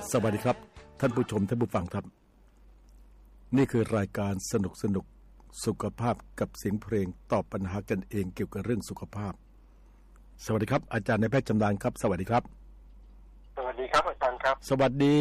สวัสดีครับท่านผู้ชมท่านผู้ฟังครับนี่คือรายการสนุกสุขภาพกับเสียงเพลงตอบปัญหากันเองเกี่ยวกับเรื่องสุขภาพสวัสดีครับอาจารย์นายแพทย์จำนานครับสวัสดีครับสวัสดีครับอาจารย์ครับสวัสดี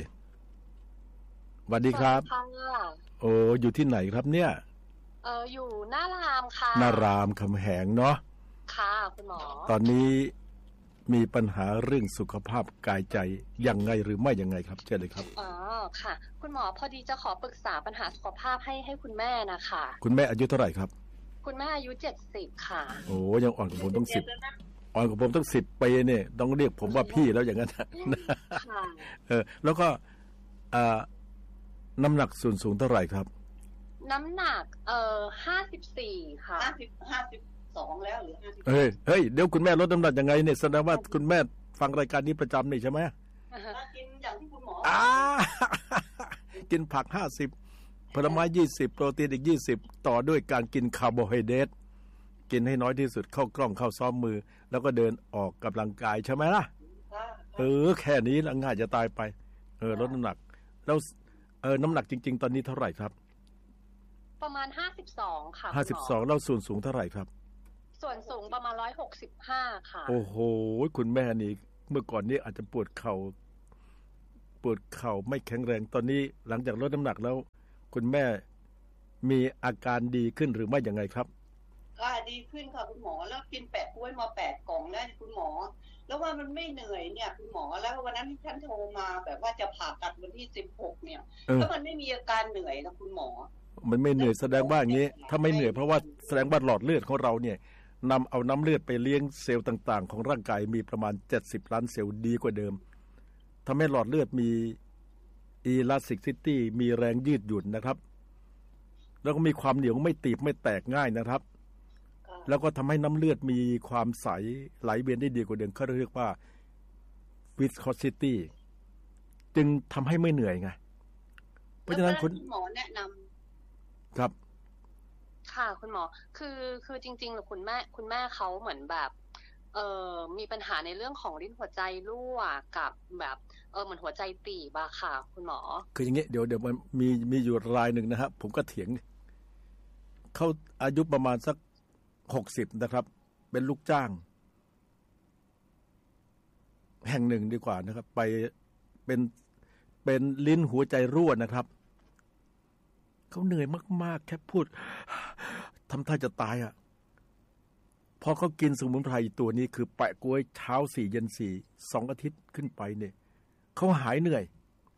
ครับโอ้อยู่ที่ไหนครับเนี่ยอยู่หน้ารามค่ะหน้ารามคำแหงเนาะค่ะคุณหมอตอนนี้มีปัญหาเรื่องสุขภาพกายใจยังไงหรือไม่ยังไงครับเชิญเลยครับค่ะคุณหมอพอดีจะขอปรึกษาปัญหาสุขภาพให้คุณแม่นะคะคุณแม่อายุเท่าไหร่ครับคุณแม่อายุ70ค่ะโอ้ยังอ่อนกว่าผมต้อง10อ่อนกว่าผมต้อง10ปีเนี่ยต้องเรียกผมว่าพี่แล้วอย่างนั้นค่ะแล้วก็น้ำหนักส่วนสูงเท่าไหร่ครับน้ำหนัก54ค่ะ 52แล้วหรือ50 เฮ้ยเดี๋ยวคุณแม่ลดน้ำหนักยังไงเนี่ยแสดงว่าคุณแม่ฟังรายการนี้ประจำนี่ใช่ไหมกินอย่างที่คุณหมอกินผัก50ผลไม้20โปรตีนอีก20ต่อด้วยการกินคาร์โบไฮเดรตกินให้น้อยที่สุดเข้ากล้องเข้าซ้อมมือแล้วก็เดินออกกำลังกายใช่ไหมล่ะแค่นี้ละง่ายจะตายไปลดน้ำหนักแล้วน้ำหนักจริงๆตอนนี้เท่าไหร่ครับประมาณ52ค่ะ 52แล้วส่วนสูงเท่าไหร่ครับส่วนสูงประมาณ165ค่ะโอ้โหคุณแม่นี่เมื่อก่อนนี้อาจจะปวดเข่าไม่แข็งแรงตอนนี้หลังจากลดน้ำหนักแล้วคุณแม่มีอาการดีขึ้นหรือไม่ยังไงครับก็ดีขึ้นค่ะคุณหมอแล้วกินแปะกล้วยมา8 กล่องแล้วคุณหมอแล้วว่ามันไม่เหนื่อยเนี่ยคุณหมอแล้ววันนั้นที่ท่านโทรมาแบบว่าจะผ่าตัดวันที่16เนี่ยแล้วมันไม่มีอาการเหนื่อยนะคุณหมอมันไม่เหนื่อยแสดงว่าอย่างนี้ถ้าไม่เหนื่อยเพราะว่าแสดงว่าหลอดเลือดของเราเนี่ยนำเอาน้ำเลือดไปเลี้ยงเซลล์ต่างๆของร่างกายมีประมาณ70ล้านเซลล์ดีกว่าเดิมทำให้หลอดเลือดมี elasticity มีแรงยืดหยุ่นนะครับแล้วก็มีความเหนียวไม่ตีบไม่แตกง่ายนะครับแล้วก็ทำให้น้ำเลือดมีความใสไหลเวียนได้ดีกว่าเดิมเขาเรียกว่า viscosity จึงทำให้ไม่เหนื่อยไงเพราะฉะนั้นคุณหมอแนะนำครับค่ะคุณหมอคือจริงๆคุณแม่เขาเหมือนแบบมีปัญหาในเรื่องของลิ้นหัวใจรั่วกับแบบเหมือนหัวใจตีบอะค่ะคุณหมอคืออย่างเงี้ยเดี๋ยวมันมีอยู่รายหนึ่งนะครับผมก็เถียงเขาอายุประมาณสัก60นะครับเป็นลูกจ้างแห่งหนึ่งดีกว่านะครับไปเป็นลิ้นหัวใจรั่วนะครับเขาเหนื่อยมากๆแค่พูดทำท่าจะตายอ่ะพอเขากินสมุนไพรตัวนี้คือแปะกล้วยเช้า4เย็น4 2อาทิตย์ขึ้นไปเนี่ยเขาหายเหนื่อย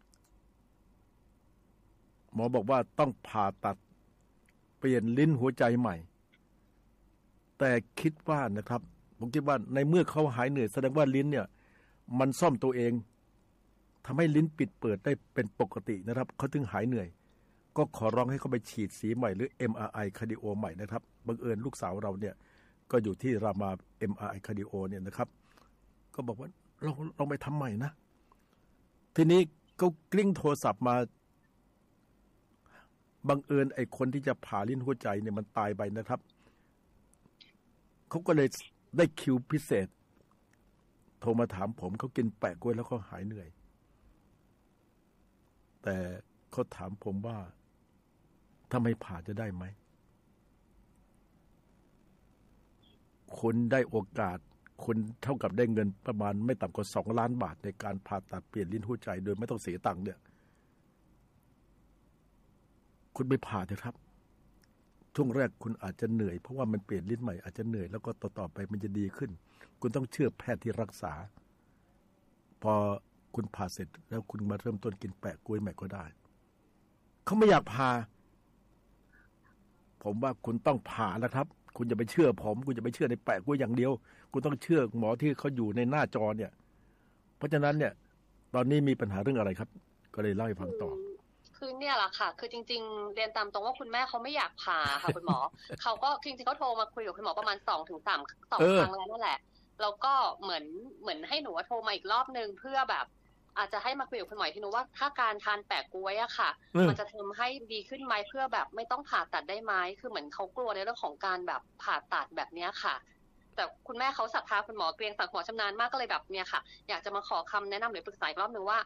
หมอบอกว่าต้องผ่าตัดเปลี่ยนลิ้นหัวใจใหม่แต่คิดว่านะครับผมคิดว่าในเมื่อเขาหายเหนื่อยแสดงว่าลิ้นเนี่ยมันซ่อมตัวเองทำให้ลิ้นปิดเปิดได้เป็นปกตินะครับเขาถึงหายเหนื่อยก็ขอร้องให้เขาไปฉีดสีใหม่หรือ MRI คาร์ดิโอใหม่นะครับบังเอิญลูกสาวเราเนี่ยก็อยู่ที่รามา MRI คาร์ดิโอเนี่ยนะครับก็บอกว่าลองไปทำใหม่นะทีนี้ก็กลิ้งโทรศัพท์มาบังเอิญไอ้คนที่จะผ่าลิ้นหัวใจเนี่ยมันตายไปนะครับเขาก็เลยได้คิวพิเศษโทรมาถามผมเขากินแปะกล้วยแล้วเขาหายเหนื่อยแต่เขาถามผมว่าถ้าไม่ผ่าจะได้ไหมคุณได้โอกาสคุณเท่ากับได้เงินประมาณไม่ต่ำกว่า2 ล้านบาทในการผ่าตัดเปลี่ยนลิ้นหัวใจโดยไม่ต้องเสียตังค์เนี่ยคุณไปผ่าเถอะครับช่วงแรกคุณอาจจะเหนื่อยเพราะว่ามันเปลี่ยนลิ้นใหม่อาจจะเหนื่อยแล้วก็ต่อไปมันจะดีขึ้นคุณต้องเชื่อแพทย์ที่รักษาพอคุณผ่าเสร็จแล้วคุณมาเริ่มต้นกินแปะกล้วยใหม่ก็ได้เขาไม่อยากผ่าผมว่าคุณต้องผ่าแล้วครับคุณอย่าไปเชื่อผมคุณอย่าไปเชื่อในแปะกล้วยอย่างเดียวคุณต้องเชื่อหมอที่เขาอยู่ในหน้าจอเนี่ยเพราะฉะนั้นเนี่ยตอนนี้มีปัญหาเรื่องอะไรครับก็เลยเล่าให้ฟังต่อคือเนี่ยแหละค่ะคือจริงๆเรียนตามตรงว่าคุณแม่เขาไม่อยากผ่าค่ะคุณหมอเขาก็จริงๆเขาโทรมาคุยกับคุณหมอประมาณ2-3 ครั้งแล้วนั่นแหละแล้วก็เหมือนให้หนูว่าโทรมาอีกรอบนึงเพื่อแบบอาจจะให้มาคุยกับคุณหมอที่หนูว่าถ้าการทานแปะกล้วยอะค่ะมันจะทำให้ดีขึ้นไหมเพื่อแบบไม่ต้องผ่าตัดได้ไหมคือเหมือนเขากลัวในเรื่องของการแบบผ่าตัดแบบนี้ค่ะแต่คุณแม่เขาศรัทธาคุณหมอเกรียงศักดิ์หมอชำนาญมากก็เลยแบบเนี่ยค่ะอยากจะมาขอคำแนะนำหรือปรึกษาอีกรอบนึงว่า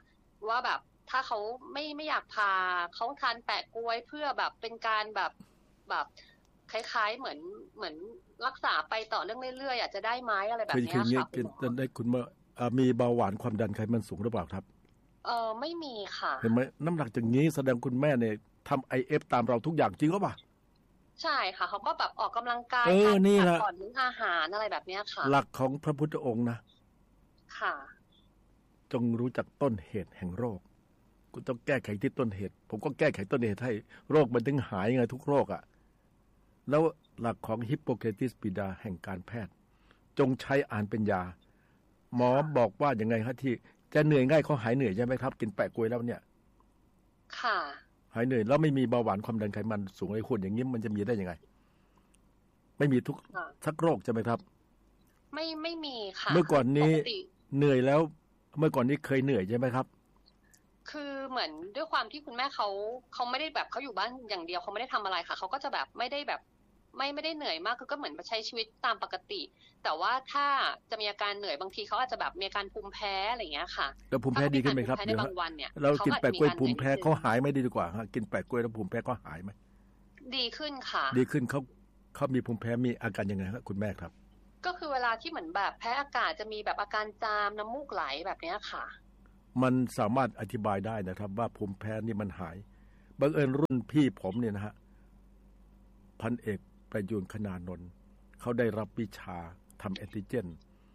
ว่าแบบถ้าเขาไม่อยากพาเขาทานแปะกล้วยเพื่อแบบเป็นการแบบคล้ายๆเหมือนรักษาไปต่อเรื่องเรื่อยๆอยากจะได้ไหมอะไรแบบนี้ค่ะคุณได้คุณมีเบาหวานความดันไขมันสูงหรือเปล่าครับไม่มีค่ะเห็นไหมน้ำหนักอย่างนี้แสดงคุณแม่เนี่ยทำ IF ตามเราทุกอย่างจริงหรือเปล่าใช่ค่ะเขาก็แบบออกกำลังกายนี่แหละก่อนมื้ออาหารอะไรแบบนี้ค่ะหลักของพระพุทธองค์นะค่ะจงรู้จักต้นเหตุแห่งโรคคุณต้องแก้ไขที่ต้นเหตุผมก็แก้ไขต้นเหตุให้โรคมันถึงหายไงทุกโรคแล้วหลักของฮิปโปเครติสบิดาแห่งการแพทย์จงใช้อ่านเป็นยาหมอบอกว่าอย่างไงครับที่จะเหนื่อยง่ายเขาหายเหนื่อยใช่ไหมครับกินแปะกล้วยแล้วเนี่ยค่ะหายเหนื่อยแล้วไม่มีเบาหวานความดันไขมันสูงไอ้คนอย่างนี้มันจะมีได้ยังไงไม่มีทุกสักโรคใช่ไหมครับไม่มีค่ะเมื่อก่อนนี้เหนื่อยแล้วเมื่อก่อนนี้เคยเหนื่อยใช่ไหมครับคือเหมือนด้วยความที่คุณแม่เขาไม่ได้แบบเขาอยู่บ้านอย่างเดียวเขาไม่ได้ทำอะไรค่ะเขาก็จะแบบไม่ได้แบบไม่ได้เหนื่อยมากคือก็เหมือนใช้ชีวิตตามปกติแต่ว่าถ้าจะมีอาการเหนื่อยบางทีเขาอาจจะแบบมีอาการภูมิแพ้อะไรอย่างเงี้ยค่ะแล้วภูมิแพ้ดีขึ้นไหมครับในบางวันเนี่ยเรากินแปะกล้วยภูมิแพ้เขาหายไม่ดีกว่ากินแปะกล้วยแล้วภูมิแพ้ก็หายไหมดีขึ้นค่ะดีขึ้นเขามีภูมิแพ้มีอาการยังไงครับคุณแม่ครับก็คือเวลาที่เหมือนแบบแพ้อากาศจะมีแบบอาการจามน้ำมูกไหลแบบเนี้ยค่ะมันสามารถอธิบายได้นะครับว่าภูมิแพ้นี่มันหายบังเอิญรุ่นพี่ผมเนี่ยนะฮะพันเอกประยูรคณานนท์เขาได้รับวิชาทำแอนติเจน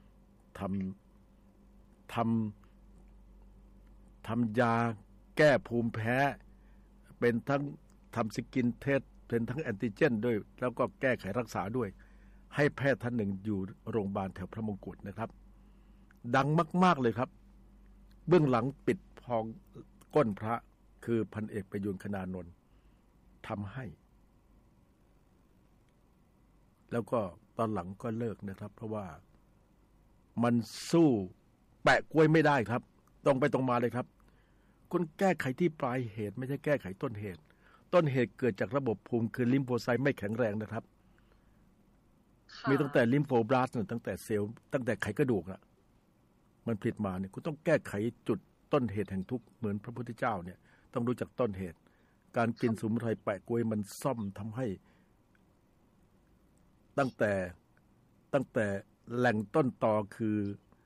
ทำยาแก้ภูมิแพ้เป็นทั้งทำสกินเทสเป็นทั้งแอนติเจนด้วยแล้วก็แก้ไขรักษาด้วยให้แพทย์ท่านหนึ่งอยู่โรงพยาบาลแถวพระมงกุฎนะครับดังมากๆเลยครับเบื้องหลังปิดทองก้นพระคือพันเอกประยูรคณานนท์ทำให้แล้วก็ตอนหลังก็เลิกนะครับเพราะว่ามันสู้แปะกล้วยไม่ได้ครับตรงไปตรงมาเลยครับคุณแก้ไขที่ปลายเหตุไม่ใช่แก้ไขต้นเหตุต้นเหตุเกิดจากระบบภูมิคือลิมโฟไซต์ไม่แข็งแรงนะครับมีตั้งแต่ลิมโฟบลาสต์ตั้งแต่เซลล์ตั้งแต่ไขกระดูกน่ะมันผิดมาเนี่ยคุณต้องแก้ไขจุดต้นเหตุแห่งทุกข์เหมือนพระพุทธเจ้าเนี่ยต้องรู้จักต้นเหตุการกินสมุนไพรแปะกล้วยมันซ่อมทำให้ตั้งแต่แหล่งต้นตอคือ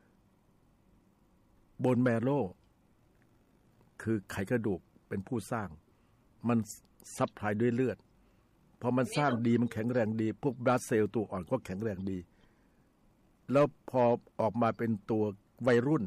โบนแมโรคือไขกระดูกเป็นผู้สร้างมันซัพพลายด้วยเลือดพอมันสร้างดีมันแข็งแรงดีพวกบลาสเซลตัวอ่อนก็แข็งแรงดีแล้วพอออกมาเป็นตัววัยรุ่น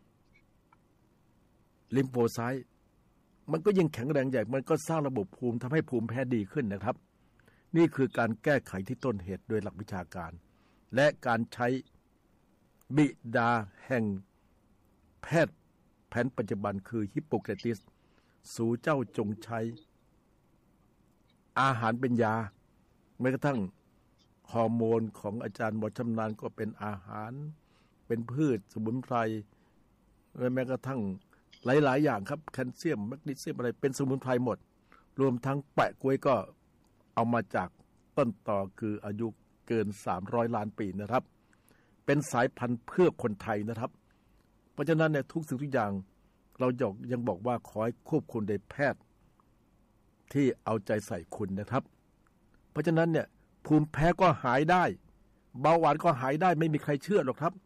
ลิมโฟไซต์มันก็ยิ่งแข็งแรงใหญ่มันก็สร้างระบบภูมิทำให้ภูมิแพ้ดีขึ้นนะครับนี่คือการแก้ไขที่ต้นเหตุโดยหลักวิชาการและการใช้บิดาแห่งแพทย์แผนปัจจุบันคือฮิปโปเครติสสู่เจ้าจงใช้อาหารเป็นยาแม้กระทั่งฮอร์โมนของอาจารย์หมอชำนาญก็เป็นอาหารเป็นพืชสมุนไพรและแม้กระทั่งหลายๆอย่างครับแคลเซียมแมกนีเซียมอะไรเป็นสมุนไพรหมดรวมทั้งแปะกล้วยก็เอามาจากต้นต่อคืออายุเกิน300ล้านปีนะครับเป็นสายพันธุ์เพื่อคนไทยนะครับเพราะฉะนั้นเนี่ยทุกสิ่งทุกอย่างเรายังบอกว่าขอให้ควบคุมโดยแพทย์ที่เอาใจใส่คุณนะครับเพราะฉะนั้นเนี่ยภูมิแพ้ก็หายได้เบาหวานก็หายได้ไม่มีใครเชื่อหรอกครับ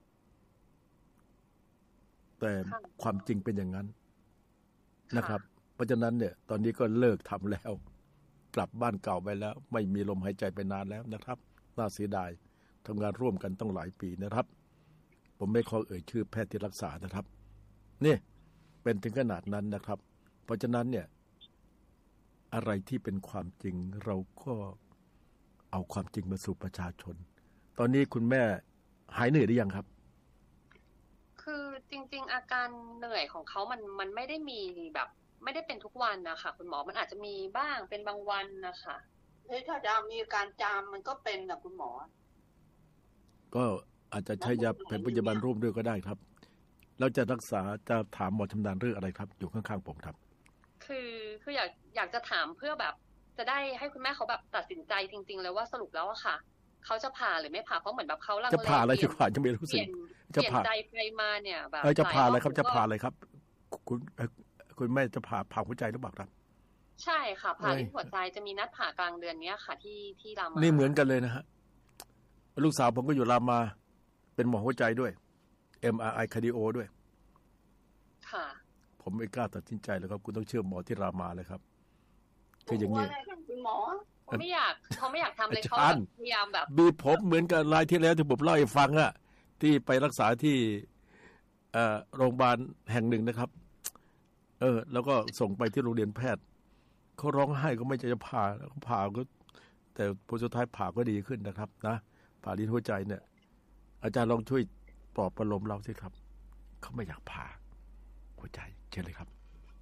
แต่ความจริงเป็นอย่างนั้นนะครับเพราะฉะนั้นเนี่ยตอนนี้ก็เลิกทำแล้วกลับบ้านเก่าไปแล้วไม่มีลมหายใจไปนานแล้วนะครับน่าเสียดายทำงานร่วมกันต้องหลายปีนะครับผมไม่ขอเอ่ยชื่อแพทย์ที่รักษานะครับนี่เป็นถึงขนาดนั้นนะครับเพราะฉะนั้นเนี่ยอะไรที่เป็นความจริงเราก็เอาความจริงมาสู่ประชาชนตอนนี้คุณแม่หายเหนื่อยหรือยังครับคือจริงๆอาการเหนื่อยของเขามันไม่ได้มีแบบไม่ได้เป็นทุกวันนะคะคุณหมอมันอาจจะมีบ้างเป็นบางวันนะคะถ้าจะมีอาการจามมันก็เป็นนะคุณหมอก็อาจจะใช้ยาแผนปัจจุบันร่วมด้วยก็ได้ครับเราจะรักษาจะถามหมอชำนาญเรื่องอะไรครับอยู่ข้างๆผมครับคืออยากจะถามเพื่อแบบจะได้ให้คุณแม่เขาแบบตัดสินใจจริงๆเลยว่าสรุปแล้วอะค่ะเขาจะผ่าหรือไม่ผ่าเพราะเหมือนแบบเขาลังเลจะผ่าอะไรจะผ่าจะไม่รู้สึกจะผ่าใจไปมาเนี่ยแบบจะผ่าอะไรครับจะผ่าอะไรครับคุณแม่จะผ่าหัวใจหรือเปล่าครับใช่ค่ะผ่าลิ้นหัวใจจะมีนัดผ่ากลางเดือนนี้ค่ะที่รามานี่เหมือนกันเลยนะฮะลูกสาวผมก็อยู่รามาเป็นหมอหัวใจด้วย MRI คาร์ดิโอด้วยค่ะผมไม่กล้าตัดสินใจเลยครับคุณต้องเชื่อหมอที่รามาเลยครับคืออย่างนี้คุณหมอเขาไม่อยากทำเลยเขาพยายามแบบบีผมเหมือนกับรายที่แล้วที่ผมเล่าให้ฟังอะที่ไปรักษาที่โรงพยาบาลแห่งหนึ่งนะครับแล้วก็ส่งไปที่โรงเรียนแพทย์เขาร้องไห้ก็ไม่จะผ่าเขาผ่าก็แต่ผลสุดท้ายผ่าก็ดีขึ้นนะครับนะผ่าลิ้นหัวใจเนี่ยอาจารย์ลองช่วยปลอบประโลมเราสิครับเขาไม่อยากผ่าหัวใจเชิญเลยครับ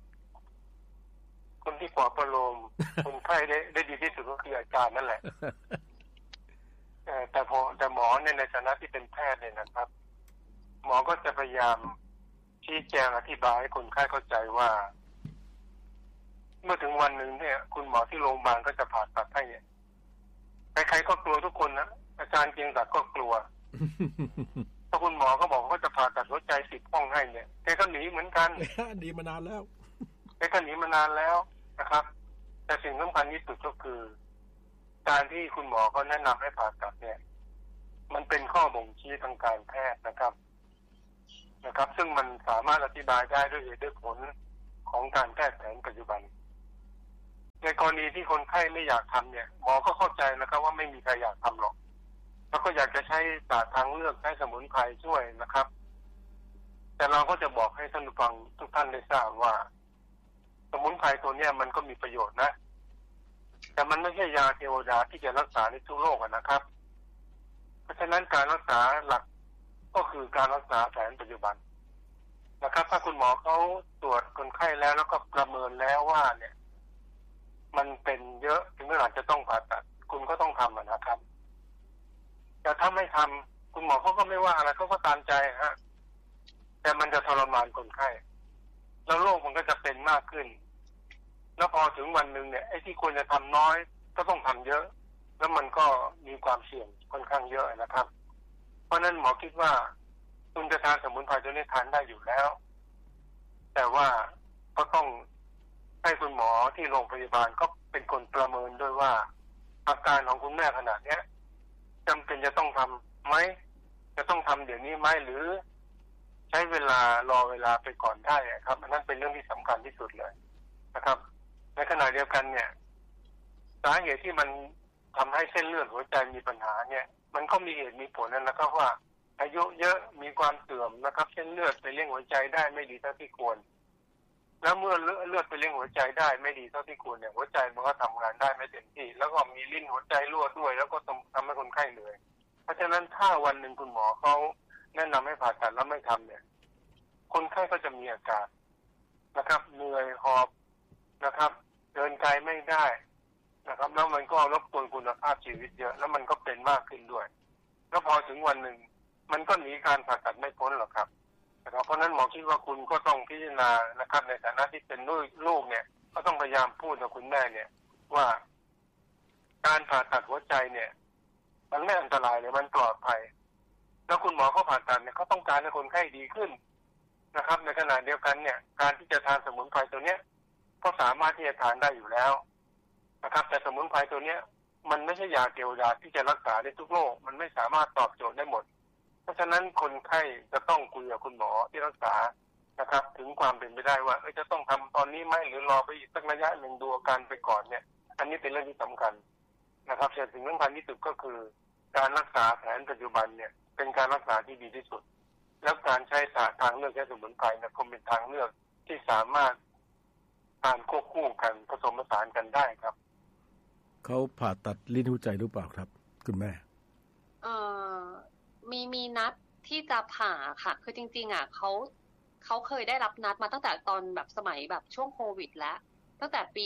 คนที่ปลอบประโลมคนไข้ได้ดีที่สุดก็คืออาจารย์นั่นแหละแต่หมอเนี่ยในฐานะที่เป็นแพทย์เนี่ยนะครับหมอก็จะพยายามชี้แจงอธิบายให้คนไข้เข้าใจว่าเมื่อถึงวันหนึ่งเนี่ยคุณหมอที่โรงพยาบาลก็จะผ่าตัดให้เนี่ยใครๆก็กลัวทุกคนนะอาจารย์เกียงศักดิ์ก็กลัวถ้าคุณหมอก็บอกว่าจะผ่าตัดหัวใจ10 ห้องให้เนี่ยแกก็หนีเหมือนกันหนีมานานแล้วแกก็หนีมานานแล้วนะครับแต่สิ่งสำคัญที่สุดก็คือการที่คุณหมอเขาแนะนำให้ผ่าตัดเนี่ยมันเป็นข้อบ่งชี้ทางการแพทย์นะครับซึ่งมันสามารถอธิบายได้ด้วยเหตุด้วยผลของการแพทย์แผนปัจจุบันในกรณีที่คนไข้ไม่อยากทำเนี่ยหมอก็เข้าใจนะครับว่าไม่มีใครอยากทำหรอกแล้วก็อยากจะใช้ศาสตร์ทางเลือกใช้สมุนไพรช่วยนะครับแต่เราก็จะบอกให้ท่านผู้ฟังทุกท่านได้ทราบว่าสมุนไพรตัวนี้มันก็มีประโยชน์นะแต่มันไม่ใช่ยาเทวดาที่จะรักษาในทุกโรคนะครับเพราะฉะนั้นการรักษาหลักก็คือการรักษาแผนปัจจุบันนะครับถ้าคุณหมอเขาตรวจคนไข้แล้วก็ประเมินแล้วว่าเนี่ยมันเป็นเยอะถึงขนาดจะต้องผ่าตัดคุณก็ต้องทำนะครับแต่ถ้าไม่ทำคุณหมอเขาก็ไม่ว่าอะไรเขาก็ตามใจฮะแต่มันจะทรมานคนไข้แล้วโรคมันก็จะเป็นมากขึ้นแล้วพอถึงวันหนึ่งเนี่ยไอ้ที่ควรจะทำน้อยก็ต้องทำเยอะแล้วมันก็มีความเสี่ยงค่อนข้างเยอะนะครับเพราะนั้นหมอคิดว่าคุณจะทานสมุนไพรตัวนี้ทานได้อยู่แล้วแต่ว่าก็ต้องให้คุณหมอที่โรงพยาบาลก็เป็นคนประเมินด้วยว่าอาการของคุณแม่ขนาดนี้จำเป็นจะต้องทำไหมจะต้องทำเดี๋ยวนี้ไหมหรือใช้เวลารอเวลาไปก่อนได้ครับอันนั้นเป็นเรื่องที่สำคัญที่สุดเลยนะครับในขณะเดียวกันเนี่ยสาเหตุที่มันทำให้เส้นเลือดหัวใจมีปัญหาเนี่ยมันก็มีเหตุมีผลนะครับว่าอายุเยอะมีความเสื่อมนะครับเส้นเลือดไปเลี้ยงหัวใจได้ไม่ดีเท่าที่ควรแล้วเมื่อเลือดไปเลี้ยงหัวใจได้ไม่ดีเท่าที่ควรเนี่ยหัวใจมันก็ทำงานได้ไม่เต็มที่แล้วก็มีลิ้นหัวใจรั่วด้วยแล้วก็ทำให้คนไข้เหนื่อยเพราะฉะนั้นถ้าวันหนึ่งคุณหมอเขาแนะนำให้ผ่าตัดแล้วไม่ทำเนี่ยคนไข้ก็จะมีอาการนะครับเหนื่อยหอบนะครับเดินไกลไม่ได้นะครับแล้วมันก็รบกวนคุณภาพชีวิตเยอะแล้วมันก็เป็นมากขึ้นด้วยแล้วพอถึงวันหนึ่งมันก็หนีการผ่าตัดไม่พ้นหรอกครับนะครับเพราะนั้นหมอคิดว่าคุณก็ต้องพิจารณานะครับในฐานะที่เป็นลูกเนี่ยก็ต้องพยายามพูดกับคุณแม่เนี่ยว่าการผ่าตัดหัวใจเนี่ยมันไม่อันตรายเลยมันปลอดภัยแล้วคุณหมอเขาผ่าตัดเนี่ยเขาต้องการให้คนไข้ดีขึ้นนะครับในขณะเดียวกันเนี่ยการที่จะทานสมุนไพรตัวเนี้ยก็สามารถที่จะทานได้อยู่แล้วนะครับแต่สมุนไพรตัวเนี้ยมันไม่ใช่ยาเทวดาที่จะรักษาได้ทุกโรคมันไม่สามารถตอบโจทย์ได้หมดเพราะฉะนั้นคนไข้จะต้องคุยกับคุณหมอที่รักษานะครับถึงความเป็นไปได้ว่าจะต้องทำตอนนี้ไหมหรือรอไปอีกสักระยะหนึ่งดูอาการไปก่อนเนี่ยอันนี้เป็นเรื่องที่สำคัญนะครับแต่สิ่งสำคัญที่สุดก็คือการรักษาแผนปัจจุบันเนี่ยเป็นการรักษาที่ดีที่สุดแล้วการใช้ศาสตร์ทางเลือกใช้สมุนไพรเนี่ยคงเป็นทางเลือกที่สามารถทานควบคู่กันผสมผสานกันได้ครับเขาผ่าตัดลิ้นหัวใจหรือเปล่าครับคุณแม่มีนัดที่จะผ่าค่ะคือจริงๆเขาเคยได้รับนัดมาตั้งแต่ตอนแบบสมัยแบบช่วงโควิดแล้วตั้งแต่ปี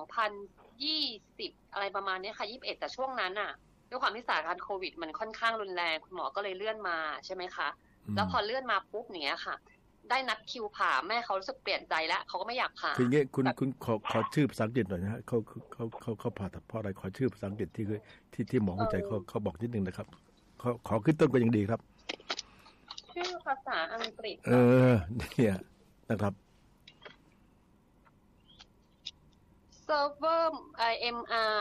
2020อะไรประมาณนี้ค่ะ21แต่ช่วงนั้นด้วยความที่สถานการณ์โควิดมันค่อนข้างรุนแรงคุณหมอก็เลยเลื่อนมาใช่ไหมคะแล้วพอเลื่อนมาปุ๊บเนี้ยค่ะได้นัดคิวผ่าแม่เขารู้สึกเปลี่ยนใจแล้วเขาก็ไม่อยากผ่าคืออย่างงี้คุณขอชื่อภาษาอังกฤษหน่อยนะฮะเขาผ่าตัดเพราะอะไรขอชื่อภาษาอังกฤษที่หมอหัวใจเขาบอกนิดนึงนะครับขอขึ้นต้นก็ยังดีครับชื่อภาษาอังกฤษเนี่ยนะครับ server IMR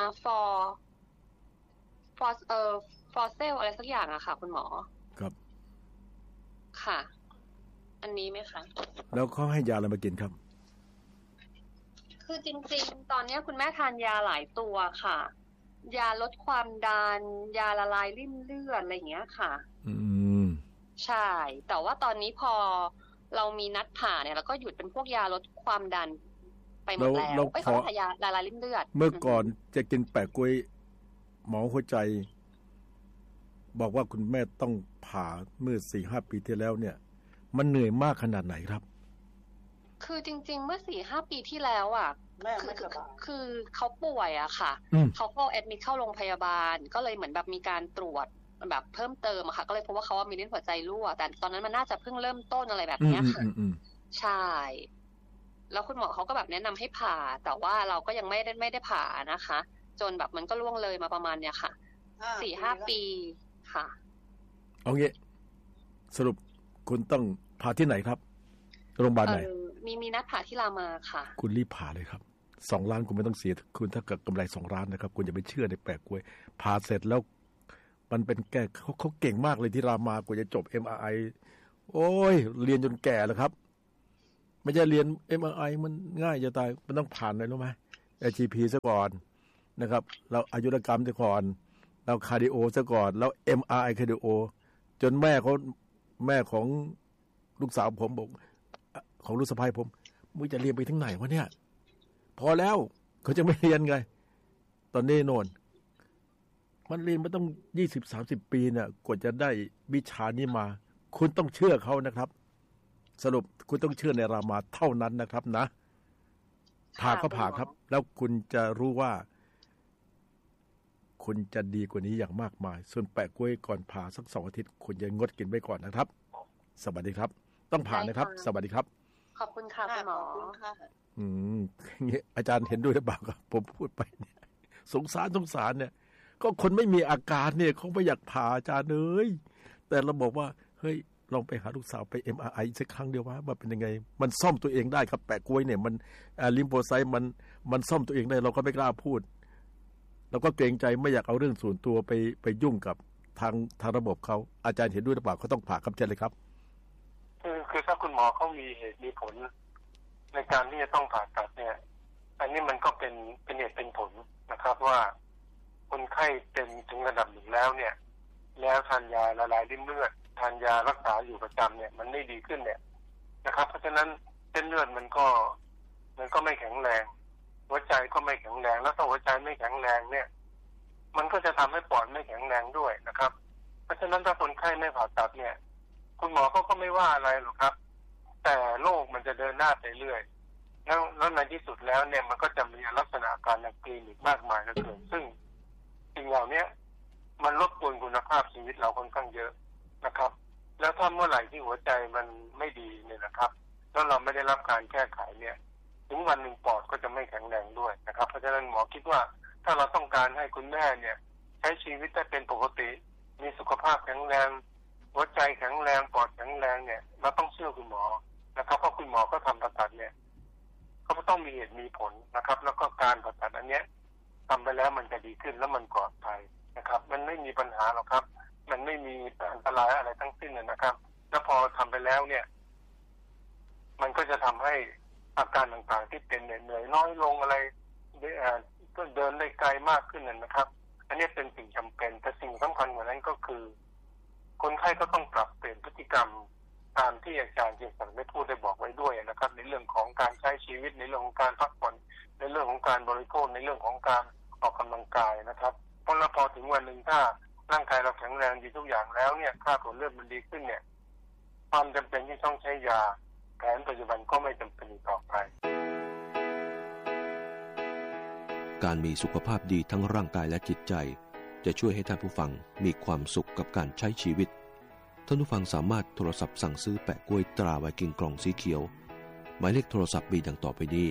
for sale อะไรสักอย่างอะค่ะคุณหมอครับค่ะอันนี้ไหมคะแล้วเขาให้ยาอะไรมากินครับคือจริงๆตอนนี้คุณแม่ทานยาหลายตัวค่ะยาลดความดันยาละลายริ่มเลือดอะไรอย่างเงี้ยค่ะใช่แต่ว่าตอนนี้พอเรามีนัดผ่าเนี่ยเราก็หยุดเป็นพวกยาลดความดันไปหมดแล้วไม่ขอยาละลายริ่มเลือดเมื่อก่อนจะกินแปะกล้วยหมอหัวใจบอกว่าคุณแม่ต้องผ่าเมื่อ 4-5 ปีที่แล้วเนี่ยมันเหนื่อยมากขนาดไหนครับคือจริงๆเมื่อ 4-5 ปีที่แล้วอ่ะคือเขาป่วยอะค่ะเขาก็แอดมิทเข้าโรงพยาบาลก็เลยเหมือนแบบมีการตรวจแบบเพิ่มเติมอะค่ะก็เลยพบว่าเขามีลิ้นหัวใจรั่วแต่ตอนนั้นมันน่าจะเพิ่งเริ่มต้นอะไรแบบนี้ค่ะใช่แล้วคุณหมอเขาก็แบบแนะนำให้ผ่าแต่ว่าเราก็ยังไม่ได้ผ่านะคะจนแบบมันก็ล่วงเลยมาประมาณเนี้ยค่ะ 4-5 ปีค่ะเอางี้สรุปคุณต้องผ่าที่ไหนครับโรงพยาบาลไหนมีนัดผ่าที่รามาค่ะคุณรีบผ่าเลยครับ2 ล้านคุณไม่ต้องเสียคุณถ้าเกิดกำไร2 ล้านนะครับคุณอย่าไปเชื่อในแปะกล้วยผ่าเสร็จแล้วมันเป็นแก่เขาเก่งมากเลยที่รามากว่าจะจบ MRI โอ้ยเรียนจนแก่แล้วครับไม่ใช่เรียน MRI มันง่ายจะตายมันต้องผ่านอะไรรู้ไหม AGP ซะก่อนนะครับเราอายุรกรรมซะก่อนเราคาร์ดิโอซะก่อนแล้ว MRI คาร์ดิโอจนแม่ของลูกสาวผมบอกของลูกสะใภ้ผมมึงจะเรียนไปถึงไหนวะเนี่ยพอแล้วเขาจะไม่เรียนไงตอนนี้โน่นมันเรียนมาต้อง 20-30 ปีเนี่ยกว่าจะได้วิชานี้มาคุณต้องเชื่อเขานะครับสรุปคุณต้องเชื่อในรามาเท่านั้นนะครับนะผ่าก็ผ่าครับแล้วคุณจะรู้ว่าคุณจะดีกว่านี้อย่างมากมายส่วนแปะกล้วยก่อนผ่าสัก2 อาทิตย์คุณจะงดกินไว้ก่อนนะครับสวัสดีครับต้องผ่านะครับสวัสดีครับขอบคุณค่ะคุณหมออาจารย์เห็นด้วยหรือเปล่าครับผมพูดไปเนี่ยสงสารเนี่ยก็คนไม่มีอาการเนี่ยเขาไม่อยากผ่าอาจารย์เลยแต่เราบอกว่าเฮ้ยลองไปหาลูกสาวไป MRI สักครั้งเดียวว่าเป็นยังไงมันซ่อมตัวเองได้ครับแปะกล้วยเนี่ยมันลิมโฟไซต์มันซ่อมตัวเองได้เราก็ไม่กล้าพูดเราก็เกรงใจไม่อยากเอาเรื่องส่วนตัวไปยุ่งกับทางระบบเขาอาจารย์เห็นด้วยหรือเปล่าเขาต้องผ่าครับเชิญเลยครับคือถ้าคุณหมอเขามีเหตุมีผลในการที่จะต้องผ่าตัดเนี่ยอันนี้มันก็เป็นเหตุเป็นผลนะครับว่าคนไข้เป็นถึงระดับหนึ่งแล้วเนี่ยแล้วทานยาละลายริ่มเลือดทานยารักษาอยู่ประจำเนี่ยมันไม่ดีขึ้นเนี่ยนะครับเพราะฉะนั้นเส้นเลือดมันก็ไม่แข็งแรงหัวใจก็ไม่แข็งแรงแล้วถ้าหัวใจไม่แข็งแรงเนี่ยมันก็จะทำให้ปอดไม่แข็งแรงด้วยนะครับเพราะฉะนั้นถ้าคนไข้ไม่ผ่าตัดเนี่ยคุณหมอเขาก็ไม่ว่าอะไรหรอกครับแต่โรคมันจะเดินหน้าไปเรื่อยแล้วในที่สุดแล้วเนี่ยมันก็จะมีลักษณะการในคลินิกมากมายเหลือเกินซึ่งสิ่งเหล่านี้มันรบกวนคุณภาพชีวิตเราค่อนข้างเยอะนะครับแล้วถ้าเมื่อไหร่ที่หัวใจมันไม่ดีเนี่ยนะครับแล้วเราไม่ได้รับการแก้ไขเนี่ยถึงวันหนึ่งปอดก็จะไม่แข็งแรงด้วยนะครับเพราะฉะนั้นหมอคิดว่าถ้าเราต้องการให้คุณแม่เนี่ยใช้ชีวิตได้เป็นปกติมีสุขภาพแข็งแรงหัวใจแข็งแรงปอดแข็งแรงเนี่ยเราต้องเชื่อคุณหมอนะครับเพราะคุณหมอก็ทำผ่าตัดเนี่ยเขาก็ต้องมีเหตุมีผลนะครับแล้วก็การผ่าตัดอันเนี้ยทำไปแล้วมันจะดีขึ้นแล้วมันปลอดภัยนะครับมันไม่มีปัญหาหรอกครับมันไม่มีอันตรายอะไรทั้งสิ้นนะครับแล้วพอทำไปแล้วเนี่ยมันก็จะทำให้อาการต่างๆที่เป็นเหนื่อยน้อยลงอะไรก็เดินได้ไกลมากขึ้นนะครับอันนี้เป็นสิ่งจำเป็นแต่สิ่งสำคัญกว่านั้นก็คือคนไข้ก็ต้องปรับเปลี่ยนพฤติกรรมตามที่อาจารย์เจสันได้พูดได้บอกไว้ด้วยนะครับในเรื่องของการใช้ชีวิตในเรื่องของการพักผ่อนในเรื่องของการบริโภคในเรื่องของการออกกำลังกายนะครับเพราะพอถึงวันหนึ่งถ้าร่างกายเราแข็งแรงดีทุกอย่างแล้วเนี่ยค่าผลเลือดมันดีขึ้นเนี่ยความจำเป็นที่ต้องใช้ยาแผนปัจจุบันก็ไม่จำเป็นต่อไปการมีสุขภาพดีทั้งร่างกายและจิตใจจะช่วยให้ท่านผู้ฟังมีความสุขกับการใช้ชีวิตท่านผู้ฟังสามารถโทรศัพท์สั่งซื้อแปะกล้วยตราไวกิ้งกล่องสีเขียวหมายเลขโทรศัพท์มีดังต่อไปนี้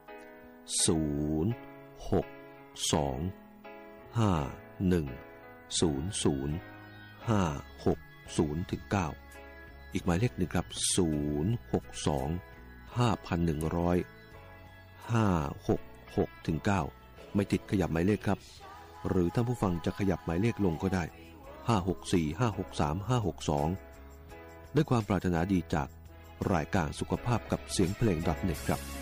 062-51-00-560-9อีกหมายเลขหนึ่งครับ062-5100-560 6ถึง9ไม่ติดขยับหมายเลขครับหรือท่านผู้ฟังจะขยับหมายเลขลงก็ได้564 563 562ด้วยความปรารถนาดีจากรายการสุขภาพกับเสียงเพลง.net ครับ